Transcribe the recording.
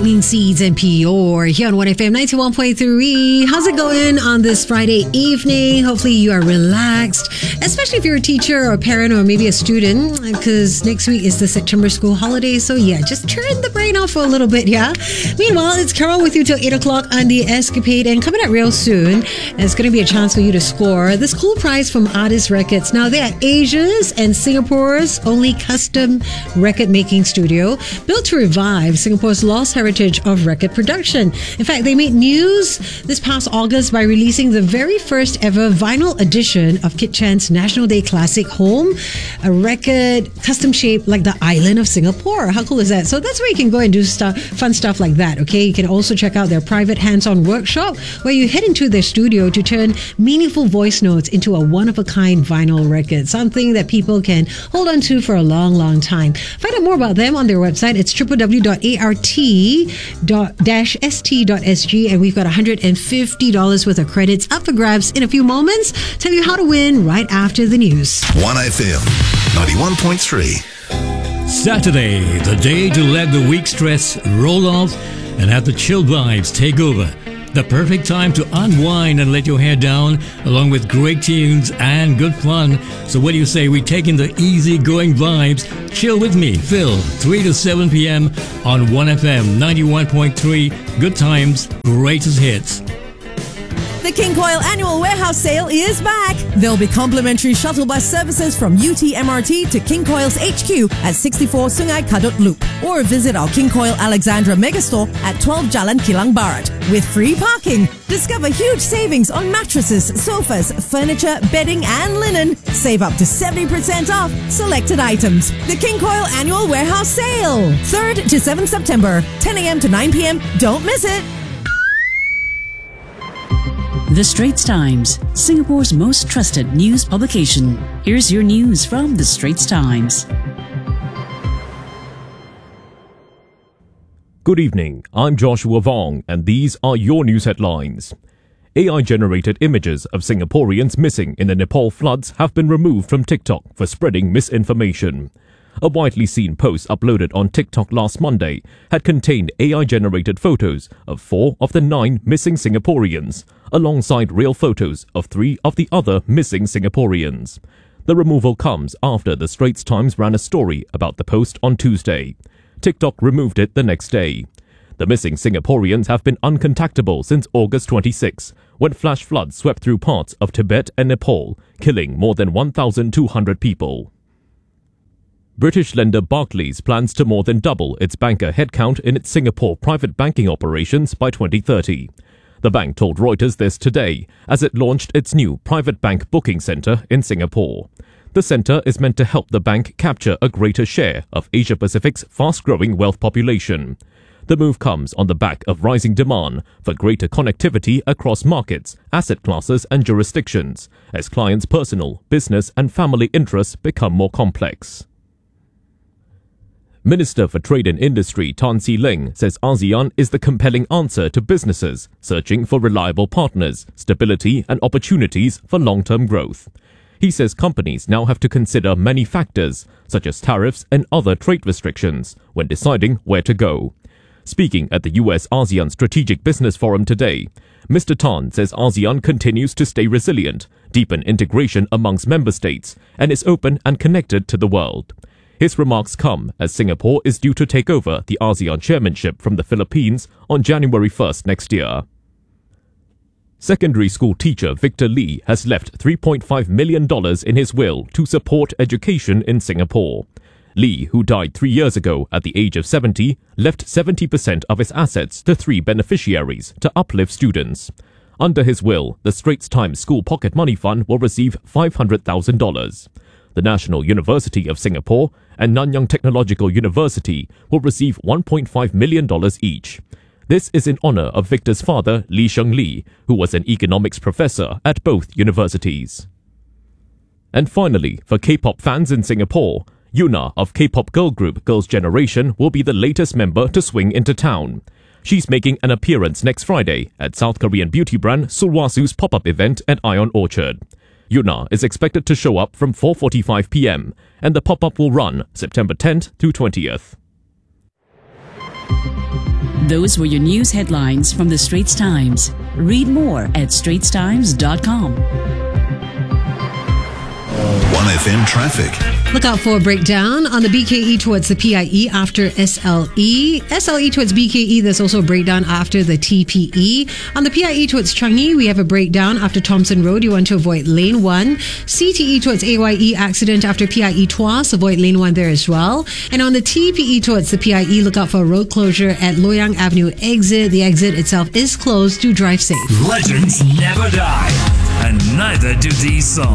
Sowing Seeds and Peor here on 1FM 91.3. How's it going on this Friday evening? Hopefully you are relaxed, especially if you're a teacher or a parent or maybe a student, because next week is the September school holiday. So yeah, just turn the brain off for a little bit, yeah? Meanwhile, it's Carol with you till 8 o'clock on The Escapade, and coming up real soon, it's going to be a chance for you to score this cool prize from Artist Records. Now, they are Asia's and Singapore's only custom record making studio, built to revive Singapore's lost heritage of record production. In fact, they made news this past August by releasing the very first ever vinyl edition of Kit Chan's National Day classic Home, a record custom shaped like the island of Singapore. How cool is that? So that's where you can go and do fun stuff like that, okay? You can also check out their private hands-on workshop where you head into their studio to turn meaningful voice notes into a one-of-a-kind vinyl record, something that people can hold on to for a long, long time. Find out more about them on their website. It's www.art-st.sg, and we've got $150 worth of credits up for grabs in a few moments. Tell you how to win right after the news. 1FM 91.3. Saturday, the day to let the week stress roll off and have the chill vibes take over. The perfect time to unwind and let your hair down, along with great tunes and good fun. So what do you say we take in the easy-going vibes? Chill with me, Phil, 3 to 7 p.m. on 1FM 91.3. Good times, greatest hits. The King Koil Annual Warehouse Sale is back. There'll be complimentary shuttle bus services from UT MRT to King Koil's HQ at 64 Sungai Kadut Loop, or visit our King Koil Alexandra Megastore at 12 Jalan Kilang Barat with free parking. Discover huge savings on mattresses, sofas, furniture, bedding and linen. Save up to 70% off selected items. The King Koil Annual Warehouse Sale, 3rd to 7th September, 10 a.m. to 9 p.m. Don't miss it. The Straits Times, Singapore's most trusted news publication. Here's your news from The Straits Times. Good evening, I'm Joshua Vong, and these are your news headlines. AI-generated images of Singaporeans missing in the Nepal floods have been removed from TikTok for spreading misinformation. A widely seen post uploaded on TikTok last Monday had contained AI-generated photos of 4 of the 9 missing Singaporeans, alongside real photos of 3 of the other missing Singaporeans. The removal comes after the Straits Times ran a story about the post on Tuesday. TikTok removed it the next day. The missing Singaporeans have been uncontactable since August 26, when flash floods swept through parts of Tibet and Nepal, killing more than 1,200 people. British lender Barclays plans to more than double its banker headcount in its Singapore private banking operations by 2030. The bank told Reuters this today as it launched its new private bank booking centre in Singapore. The centre is meant to help the bank capture a greater share of Asia-Pacific's fast-growing wealth population. The move comes on the back of rising demand for greater connectivity across markets, asset classes and jurisdictions, as clients' personal, business and family interests become more complex. Minister for Trade and Industry Tan See Leng says ASEAN is the compelling answer to businesses searching for reliable partners, stability and opportunities for long-term growth. He says companies now have to consider many factors, such as tariffs and other trade restrictions, when deciding where to go. Speaking at the US ASEAN Strategic Business Forum today, Mr. Tan says ASEAN continues to stay resilient, deepen integration amongst member states, and is open and connected to the world. His remarks come as Singapore is due to take over the ASEAN chairmanship from the Philippines on January 1st next year. Secondary school teacher Victor Lee has left $3.5 million in his will to support education in Singapore. Lee, who died 3 years ago at the age of 70, left 70% of his assets to 3 beneficiaries to uplift students. Under his will, the Straits Times School Pocket Money Fund will receive $500,000. The National University of Singapore and Nanyang Technological University will receive $1.5 million each. This is in honor of Victor's father, Lee Sheng Lee, who was an economics professor at both universities. And finally, for K-pop fans in Singapore, Yuna of K-pop girl group Girls' Generation will be the latest member to swing into town. She's making an appearance next Friday at South Korean beauty brand Sulwhasu's pop-up event at Ion Orchard. Yuna is expected to show up from 4:45 p.m. and the pop-up will run September 10th through 20th. Those were your news headlines from the Straits Times. Read more at straitstimes.com. 1FM traffic. Look out for a breakdown on the BKE towards the PIE after SLE. SLE towards BKE, there's also a breakdown after the TPE. On the PIE towards Changi, we have a breakdown after Thompson Road. You want to avoid lane 1. CTE towards AYE, accident after PIE Tuas. Avoid lane 1 there as well. And on the TPE towards the PIE, look out for a road closure at Loyang Avenue exit. The exit itself is closed. Do drive safe. Legends never die, and neither do these songs.